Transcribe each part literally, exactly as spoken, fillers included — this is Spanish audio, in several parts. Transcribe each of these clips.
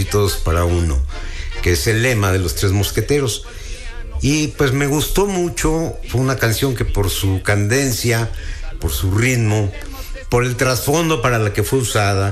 todos para uno, que es el lema de los Tres Mosqueteros. Y pues me gustó mucho, fue una canción que por su cadencia, por su ritmo, por el trasfondo para la que fue usada,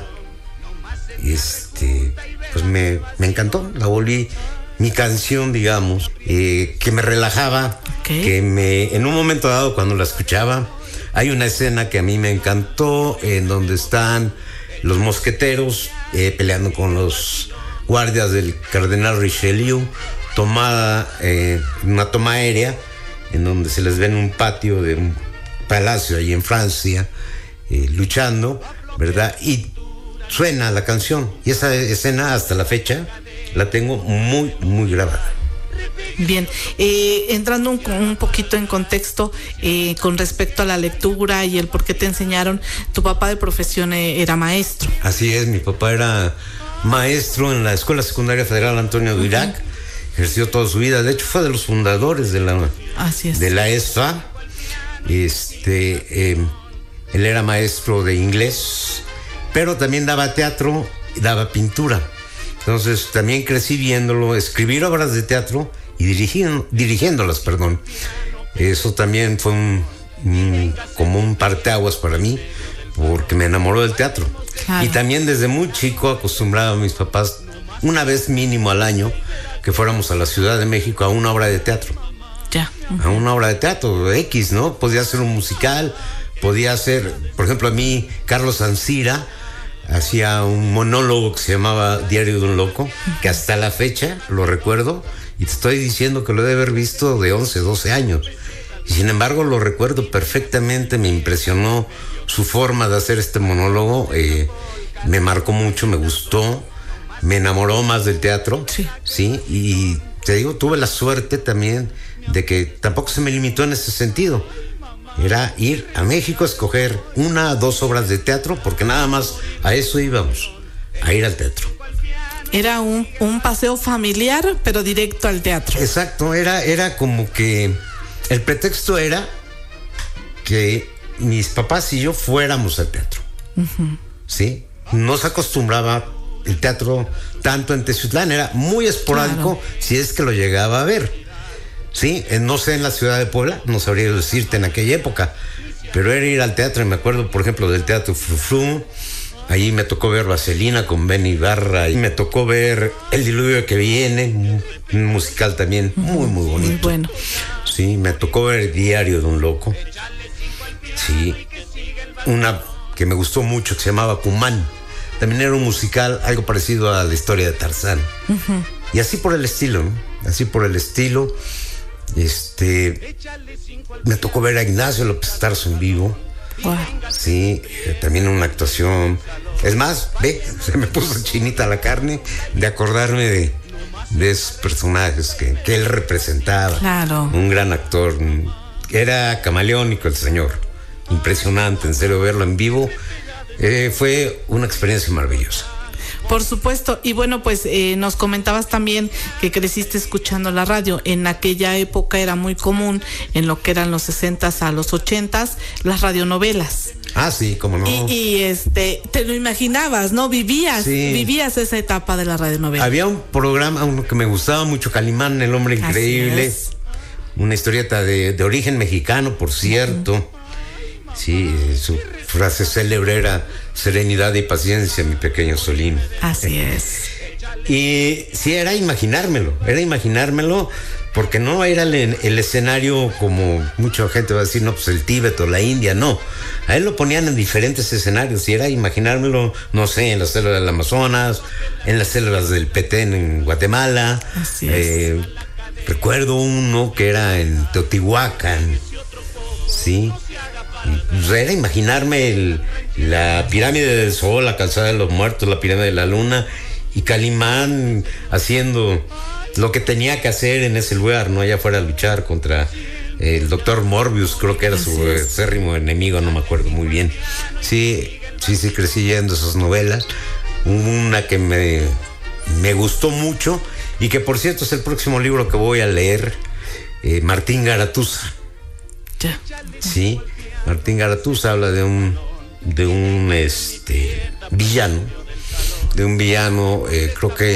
este, pues me, me encantó, la volví mi canción, digamos, eh, que me relajaba, okay. que me, en un momento dado cuando la escuchaba, hay una escena que a mí me encantó, en donde están los mosqueteros eh, peleando con los guardias del cardenal Richelieu, tomada, eh, una toma aérea, en donde se les ve en un patio de un palacio ahí en Francia, eh, luchando, ¿verdad? Y suena la canción, y esa escena hasta la fecha la tengo muy, muy grabada. Bien, eh, entrando un, un poquito en contexto eh, con respecto a la lectura y el por qué te enseñaron, tu papá de profesión eh, era maestro. Así es, mi papá era maestro en la Escuela Secundaria Federal Antonio Durac, uh-huh. ejerció toda su vida, de hecho fue de los fundadores de la, Así es. de la E S F A. Este, eh, él era maestro de inglés, pero también daba teatro y daba pintura. Entonces también crecí viéndolo escribir obras de teatro y dirigiendo, dirigiéndolas, perdón. Eso también fue un, un, como un parteaguas para mí, porque me enamoró del teatro. Claro. Y también desde muy chico acostumbraba a mis papás, una vez mínimo al año, que fuéramos a la Ciudad de México a una obra de teatro. Ya. Uh-huh. A una obra de teatro X, ¿no? Podía ser un musical, podía ser, por ejemplo, a mí, Carlos Ancira hacía un monólogo que se llamaba Diario de un Loco, que hasta la fecha lo recuerdo, y te estoy diciendo que lo he de haber visto de once, doce años. Y sin embargo lo recuerdo perfectamente, me impresionó su forma de hacer este monólogo, eh, me marcó mucho, me gustó, me enamoró más del teatro. Sí. Sí, y te digo, tuve la suerte también de que tampoco se me limitó en ese sentido. Era ir a México a escoger una o dos obras de teatro, porque nada más a eso íbamos, a ir al teatro. Era un, un paseo familiar, pero directo al teatro. Exacto, era, era como que el pretexto era que mis papás y yo fuéramos al teatro. Uh-huh. ¿Sí? No se acostumbraba el teatro tanto en Teciutlán, era muy esporádico, claro. Si es que lo llegaba a ver. Sí, no sé, en la ciudad de Puebla, no sabría decirte en aquella época, pero era ir al teatro, y me acuerdo, por ejemplo, del Teatro Frufru. Ahí me tocó ver Vaselina con Benny Ibarra, y me tocó ver El Diluvio que Viene, un musical también muy, muy bonito. Muy bueno. Sí, me tocó ver Diario de un Loco. Sí, una que me gustó mucho que se llamaba Cumán. También era un musical, algo parecido a la historia de Tarzán. Uh-huh. Y así por el estilo, ¿no? Así por el estilo. Este, me tocó ver a Ignacio López Tarso en vivo. Wow. Sí, eh, también una actuación. Es más, ve, se me puso chinita la carne de acordarme de, de esos personajes que, que él representaba. Claro. Un gran actor. Era camaleónico el señor. Impresionante, en serio, verlo en vivo. Eh, fue una experiencia maravillosa. Por supuesto, y bueno, pues eh, nos comentabas también que creciste escuchando la radio. En aquella época era muy común, en lo que eran los sesentas a los ochentas, las radionovelas. Ah, sí, cómo no. Y, y este, te lo imaginabas, ¿no? Vivías, sí. vivías esa etapa de la radionovela. Había un programa uno que me gustaba mucho, Calimán, el hombre increíble. Una historieta de, de origen mexicano, por cierto. Uh-huh. Sí, su frase célebre era serenidad y paciencia, mi pequeño Solín. Así es. Y sí, era imaginármelo, era imaginármelo, porque no era el, el escenario como mucha gente va a decir, no, pues el Tíbet o la India, no. A él lo ponían en diferentes escenarios y era imaginármelo, no sé, en las selvas del Amazonas, en las selvas del Petén en Guatemala. Así es. Eh, recuerdo uno que era en Teotihuacán, sí. Era imaginarme el, la pirámide del Sol, la calzada de los muertos, la pirámide de la luna, y Calimán haciendo lo que tenía que hacer en ese lugar, ¿no? Allá fuera a luchar contra el doctor Morbius, creo que era su acérrimo enemigo, no me acuerdo muy bien. Sí, sí, sí, crecí leyendo esas novelas. Una que me, me gustó mucho, y que por cierto es el próximo libro que voy a leer, eh, Martín Garatuza. Ya. Sí. Martín Garatuza habla de un de un este villano, de un villano, eh, creo que